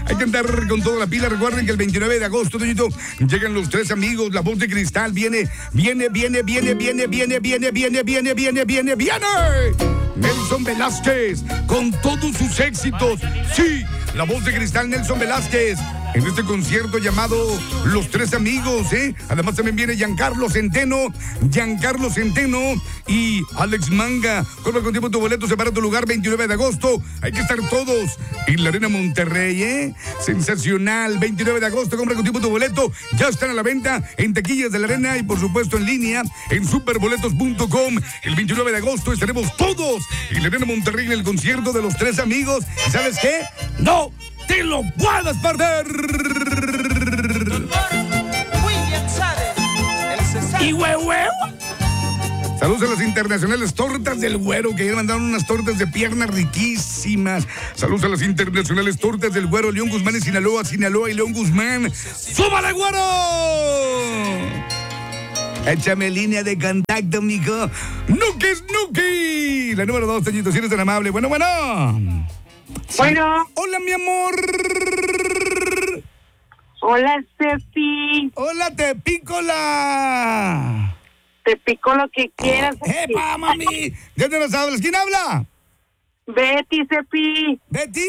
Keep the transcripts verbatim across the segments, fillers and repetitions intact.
Hay que andar con toda la pila. Recuerden que el veintinueve de agosto, Toñito, llegan los tres amigos. La Voz de Cristal viene, viene, viene, viene, viene, viene, viene, viene, viene, viene, viene, viene. Nelson Velázquez, con todos sus éxitos. Sí, La Voz de Cristal, Nelson Velázquez. En este concierto llamado Los Tres Amigos, ¿eh? Además también viene Giancarlo Centeno, Giancarlo Centeno y Alex Manga. Compra con tiempo tu boleto, separa tu lugar, veintinueve de agosto. Hay que estar todos en la Arena Monterrey, ¿eh? Sensacional, veintinueve de agosto, compra con tiempo tu boleto. Ya están a la venta en taquillas de la Arena y por supuesto en línea en superboletos punto com. El veintinueve de agosto estaremos todos en la Arena Monterrey en el concierto de Los Tres Amigos. ¿Y sabes qué? ¡No te lo puedas perder! Y huevo. Saludos a las internacionales tortas del Güero, que ayer mandaron unas tortas de pierna riquísimas. Saludos a las internacionales tortas del Güero, León Guzmán y Sinaloa, Sinaloa y León Guzmán. ¡Súbale, Güero! Échame línea de contacto, mijo. ¡Nuques, Nuki! La número dos, Toñito, si eres tan amable. Bueno, bueno. Sí. Bueno. Hola, mi amor. Hola, Cepi. Hola, Tepícola. Te pico lo que quieras. ¡Epa, mami! ¿De dónde nos hablas? ¿Quién habla? Betty, Cepi. ¿Betty?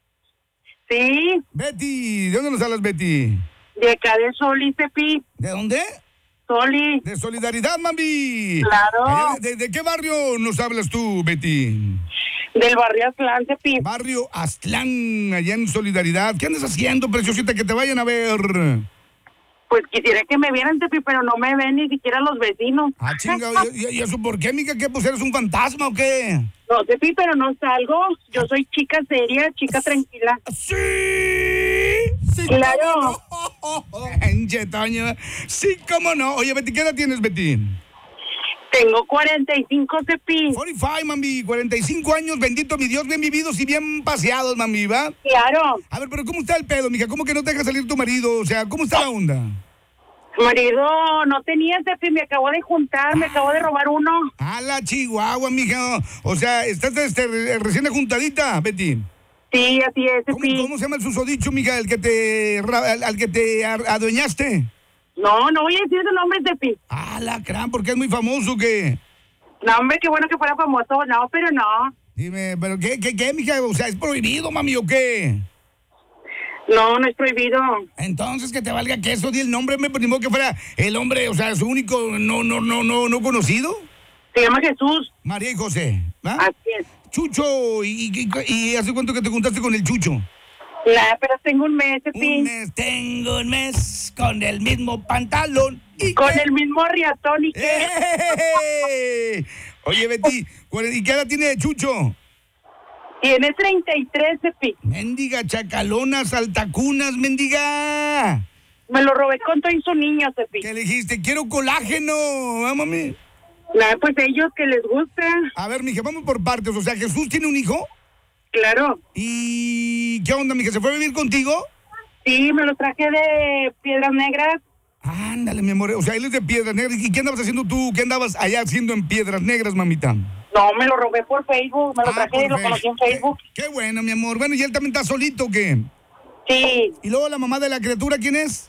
Sí. Betty, ¿de dónde nos hablas, Betty? De acá de Soli, Cepi. ¿De dónde? Soli. De Solidaridad, mami. Claro. ¿De, de, de qué barrio nos hablas tú, Betty? Del barrio Aztlán, Cepi. Barrio Aztlán, allá en Solidaridad. ¿Qué andas haciendo, preciosita, que te vayan a ver? Pues quisiera que me vieran, Cepi, pero no me ven ni siquiera los vecinos. Ah, chinga, ¿y, y eso por qué, mica? ¿Qué, pues eres un fantasma o qué? No, Cepi, pero no salgo. Yo soy chica seria, chica tranquila. ¡Sí! ¡Sí, claro! Cómo no. Enche, Toño. Sí, cómo no. Oye, Betty, ¿qué edad tienes, Betty? Tengo cuarenta y cinco, Cepi. cuarenta y cinco, mami. cuarenta y cinco años, bendito mi Dios, bien vividos y bien paseados, mami, ¿va? Claro. A ver, pero ¿cómo está el pedo, mija? ¿Cómo que no te deja salir tu marido? O sea, ¿cómo está la onda? Marido, no tenía, Cepi, me acabo de juntar, me acabo de robar uno. A la Chihuahua, mija. O sea, ¿estás este, recién juntadita, Betty? Sí, así es, ¿Cómo, Cepi. ¿Cómo se llama el susodicho, mija, el que te, al, al que te adueñaste? No, no voy a decir su nombre, Cepi. Ah, la crán, porque es muy famoso, ¿qué? No, hombre, qué bueno que fuera famoso. No, pero no. Dime, ¿pero qué, qué, qué, mija? O sea, ¿es prohibido, mami, o qué? No, no es prohibido. Entonces, que te valga que eso, di el nombre, me ponimos que fuera el hombre, o sea, su único no, no, no, no, no conocido. Se llama Jesús. María y José, ¿va? Así es. Chucho, ¿y, y, y hace cuánto que te juntaste con el Chucho? Nah, pero tengo un mes, Cepi. Un mes, tengo un mes con el mismo pantalón. Y Con que... el mismo riatón y que... ¡Eh! Oye, Betty, ¿y qué edad tiene Chucho? Tiene treinta y tres, Cepi. Mendiga chacalona, saltacunas, mendiga. Me lo robé con todo y su niño, Cepi. ¿Qué le dijiste? Quiero colágeno, ¿ah, mami? Nah, pues ellos que les gusta. A ver, mija, vamos por partes. O sea, ¿Jesús tiene un hijo? Claro. ¿Y qué onda, mija? ¿Se fue a vivir contigo? Sí, me lo traje de Piedras Negras. Ándale, mi amor. O sea, él es de Piedras Negras. ¿Y qué andabas haciendo tú? ¿Qué andabas allá haciendo en Piedras Negras, mamita? No, me lo robé por Facebook. Me lo Ah, traje y lo por conocí en Fe- Facebook. Qué, qué bueno, mi amor. Bueno, ¿y él también está solito o qué? Sí. ¿Y luego la mamá de la criatura quién es?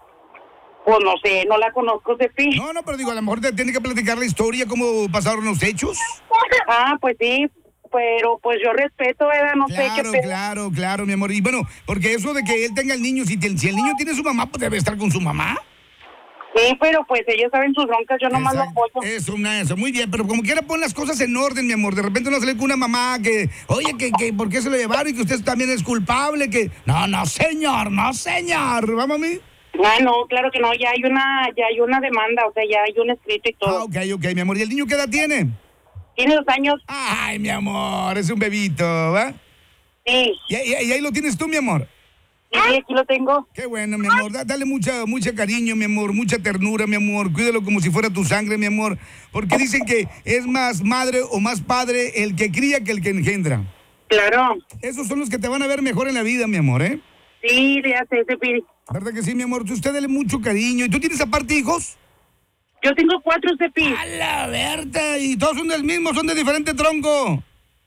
Pues no sé, no la conozco, Cepi. No, no, pero digo, a lo mejor te tiene que platicar la historia, cómo pasaron los hechos. Ah, pues sí. Pero pues yo respeto, ¿verdad? No sé qué Claro, pedo. claro, claro, mi amor. Y bueno, porque eso de que él tenga el niño, si, te- si el niño tiene su mamá, pues debe estar con su mamá. Sí, pero pues ellos saben sus broncas, yo nomás lo Exacto. apoyo. Eso, una, eso, muy bien, pero como quiera pon las cosas en orden, mi amor. De repente no sale con una mamá que, oye, que, que ¿por qué se lo llevaron? Y que usted también es culpable, que... No, no, señor, no, señor. ¿Va, mami? Ah, no, claro que no, ya hay una, ya hay una demanda, o sea, ya hay un escrito y Ah, todo. ok, ok, mi amor. ¿Y el niño qué edad tiene? Tiene dos años, Ay, mi amor, es un bebito, ¿va? sí, Y, y- y ahí lo tienes tú, mi amor. sí, aquí lo tengo. Qué bueno, mi amor. Da- dale mucha, mucha cariño, mi amor, mucha ternura, mi amor. Cuídalo como si fuera tu sangre, mi amor. Porque dicen que es más madre o más padre el que cría que el que engendra. Claro, Esos son los que te van a ver mejor en la vida, mi amor, ¿eh? sí, ya sé, Cepi. ¿Verdad que sí, mi amor? Usted dale mucho cariño. ¿Y tú tienes aparte hijos? Yo tengo cuatro, Cepi. A la Berta. Y todos son del mismo, son de diferente tronco.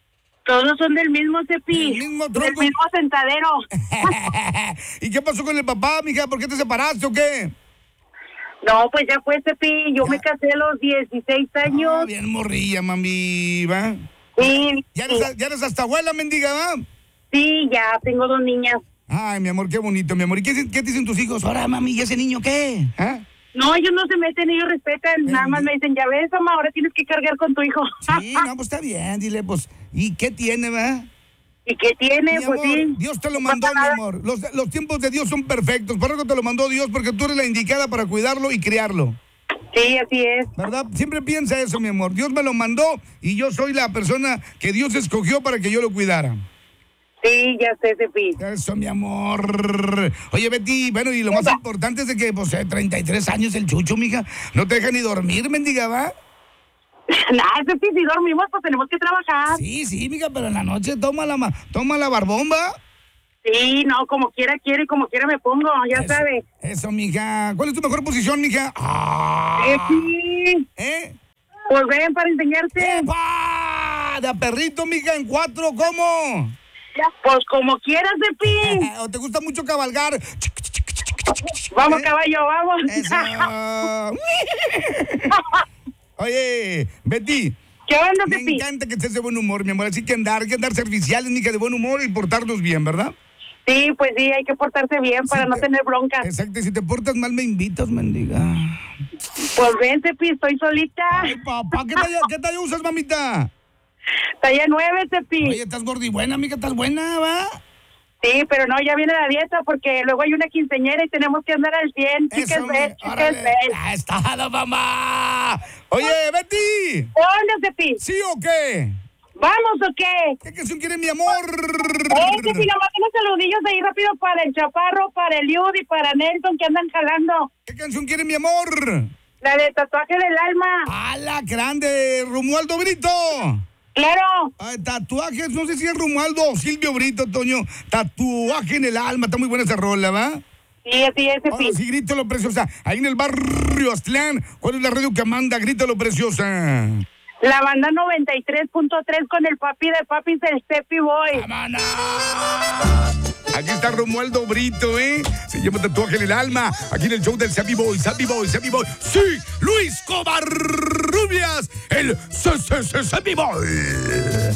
Todos son del mismo Cepi. Del mismo Del tronco. mismo sentadero. ¿Y qué pasó con el papá, mija? ¿Por qué te separaste o qué? No, pues ya fue Cepi. Yo Ya. me casé a los dieciséis años. Ah, bien morrilla, mami, ¿va? Sí, Ya sí, eres, ya eres hasta abuela, mendiga, ¿va? sí, ya tengo dos niñas. Ay, mi amor, qué bonito, mi amor. ¿Y qué, qué te dicen tus hijos? Ahora, mami, ¿y ese niño qué? ¿Ah? No, ellos no se meten, ellos respetan. Nada más me dicen, ya ves, mamá, ahora tienes que cargar con tu hijo. Sí, no, pues está bien, dile, pues. ¿Y qué tiene, va? ¿Y qué tiene? Mi Pues amor, sí. Dios te lo No mandó, pasa mi nada. amor. Los, los tiempos de Dios son perfectos. Por eso te lo mandó Dios, porque tú eres la indicada para cuidarlo y criarlo. Sí, así es. ¿Verdad? Siempre piensa eso, mi amor. Dios me lo mandó y yo soy la persona que Dios escogió para que yo lo cuidara. Sí, ya sé, Cepi. Eso, mi amor. Oye, Betty, bueno, y lo más importante es de que, pues, eh, treinta y tres años el chucho, mija. No te deja ni dormir, mendiga, ¿va? Nah, Cepi, si dormimos, pues tenemos que trabajar. Sí, sí, mija, pero en la noche toma la, ma- toma la barbomba. Sí, no, como quiera quiero y como quiera me pongo, ya Eso, sabes. Eso, mija. ¿Cuál es tu mejor posición, mija? Ah, Eh, sí, ¿Eh? pues ven para enseñarte. ¡Epa! De a perrito, mija, en cuatro, ¿cómo? Pues como quieras, Cepi. ¿O te gusta mucho cabalgar? Vamos, ¿Eh? caballo, vamos. Eso. Oye, Betty, ¿Qué onda, me Cepi? encanta que estés de buen humor, mi amor. Así que andar, hay que andar serviciales, mija, de buen humor y portarnos bien, ¿verdad? Sí, pues sí, hay que portarse bien para Sí, no te- tener broncas. Exacto, y si te portas mal, me invitas, mendiga. Pues ven, Cepi, estoy solita. Ay, papá, ¿qué talla, qué talla usas, mamita? Talla nueve, Cepi. Oye, estás gorda y buena, amiga, estás buena, ¿va? Sí, pero no, ya viene la dieta porque luego hay una quinceañera y tenemos que andar al cien. Chicas, Eso, ven, me- chicas, órale. ven. Ah, está la mamá. Oye, Betty, ¿Dónde, Cepi? ¿sí o qué? ¿Vamos o qué? ¿Qué canción quiere mi amor? Eh, Cepi, nomás unos saludillos ahí rápido para el Chaparro, para el Yud y para Nelson que andan jalando. ¿Qué canción quiere mi amor? La de Tatuaje del Alma. ¡A la grande! ¡Romualdo Brito! Claro. Ay, tatuajes, no sé si es Romualdo o Silvio Brito, Toño. Tatuaje en el alma, está muy buena esa rola, ¿va? Sí, así es, Ahora Cepi. sí, grítalo, preciosa. Ahí en el barrio Aztlán, ¿cuál es la radio que manda? Grítalo, preciosa. La banda noventa y tres punto tres con el papi de papis, el Cepi Boy. ¡Vámonos! Aquí está Romualdo Brito, ¿eh? Se llama Tatuaje en el alma. Aquí en el show del Sappy Boy, Sappy Boy, Sappy Boy. ¡Sí! Luis Covarrubias, el Sappy Boy.